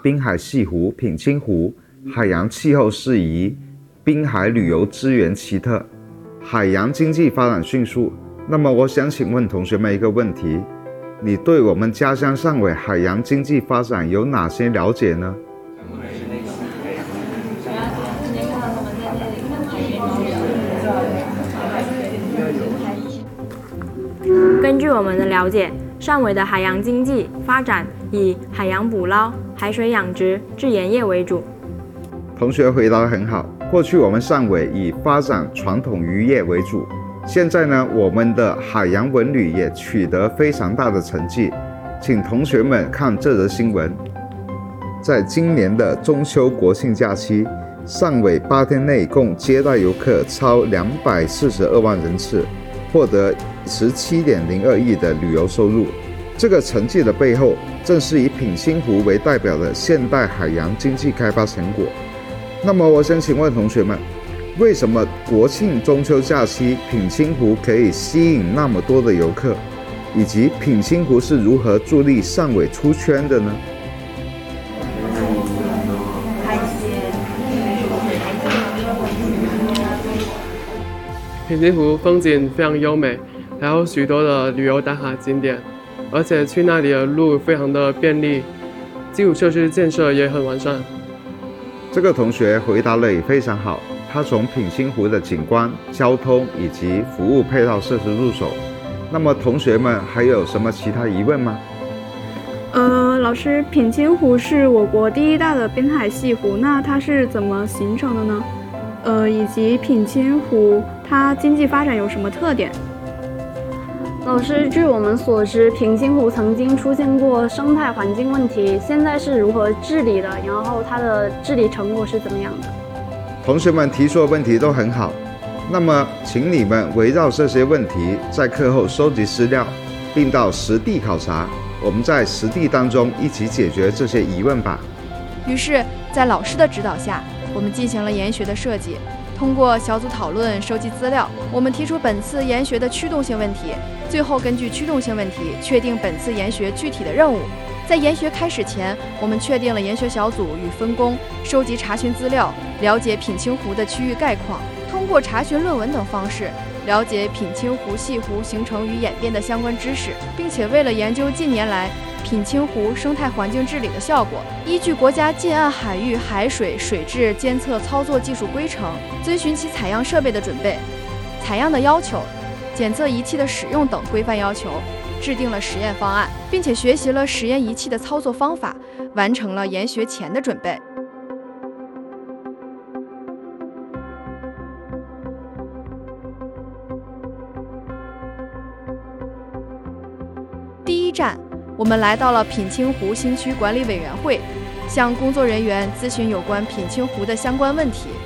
滨海西湖品清湖，海洋气候适宜，滨海旅游资源奇特，海洋经济发展迅速。那么我想请问同学们一个问题，你对我们家乡汕尾海洋经济发展有哪些了解呢？ 根据我们的了解，汕尾的海洋经济发展以海洋捕捞、海水养殖、制盐业为主。 同学回答得很好。过去我们汕尾以发展传统渔业为主，现在呢，我们的海洋文旅也取得非常大的成绩。请同学们看这则新闻，在今年的中秋国庆假期，汕尾8天内共接待游客超242万人次，获得17.02亿的旅游收入。这个成绩的背后，正是以品清湖为代表的现代海洋经济开发成果。那么我想请问同学们，为什么国庆中秋假期品清湖可以吸引那么多的游客，以及品清湖是如何助力汕尾出圈的呢？ 品清湖风景非常优美，还有许多的旅游打卡景点，而且去那里的路非常的便利，基础设施建设也很完善。 这个同学回答的也非常好，他从品清湖的景观、交通以及服务配套设施入手。那么同学们还有什么其他疑问吗？ 老师，品清湖是我国第一大的滨海系湖，那它是怎么形成的呢？以及品清湖它经济发展有什么特点？ 老师，据我们所知，品清湖曾经出现过生态环境问题，现在是如何治理的？然后它的治理成果是怎么样的？ 同学们提出的问题都很好，那么请你们围绕这些问题，在课后收集资料，并到实地考察。我们在实地当中一起解决这些疑问吧。 于是，在老师的指导下，我们进行了研学的设计。通过小组讨论、收集资料，我们提出本次研学的驱动性问题，最后根据驱动性问题确定本次研学具体的任务。在研学开始前，我们确定了研学小组与分工，收集查询资料，了解品清湖的区域概况，通过查询论文等方式了解品清湖系湖形成与演变的相关知识，并且为了研究近年来品清湖生态环境治理的效果，依据国家近岸海域海水水质监测操作技术规程，遵循其采样设备的准备、采样的要求、检测仪器的使用等规范要求，制定了实验方案，并且学习了实验仪器的操作方法，完成了研学前的准备。第一站，我们来到了品清湖新区管理委员会，向工作人员咨询有关品清湖的相关问题。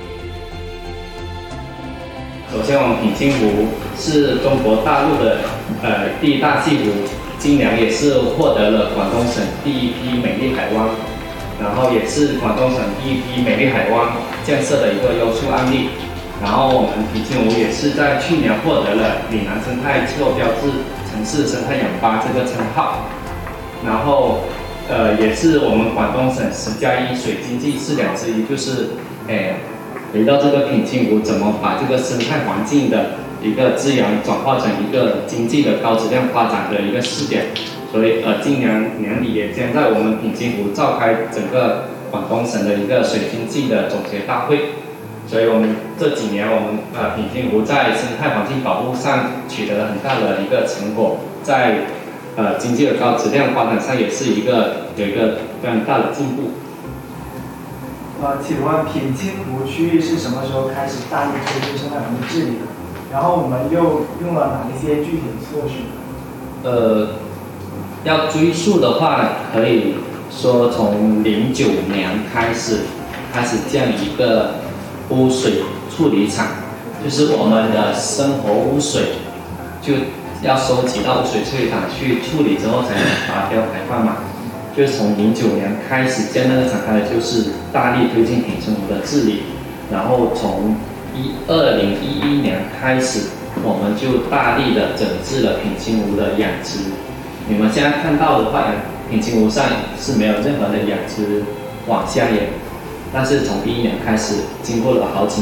首先，我们品清湖是中国大陆的第一大西湖，今年也是获得了广东省第一批美丽海湾，然后也是广东省第一批美丽海湾建设的一个优秀案例。然后我们品清湖也是在去年获得了岭南生态气候标志城市生态氧吧这个称号。然后也是我们广东省10+1水经济试点之一，就是回到这个品清湖怎么把这个生态环境的一个资源转化成一个经济的高质量发展的一个试点。所以今年年底也将在我们品清湖召开整个广东省的一个水经济的总结大会。所以我们这几年我们品清湖在生态环境保护上取得了很大的一个成果，在经济的高质量发展上也是有一个非常大的进步。 请问品清湖区域是什么时候开始大力推进生态环境治理的？然后我们又用了哪一些具体的措施？ 要追溯的话，可以说从09年开始建立一个污水处理厂，就是我们的生活污水就要收集到污水处理厂去处理之后才能达标排放嘛。就是从09年开始建那个厂开始，就是大力推进品清湖的治理。然后从2011年开始，我们就大力的整治了品清湖的养殖。你们现在看到的话，品清湖上是没有任何的养殖往下延。但是从第1年开始，经过了好几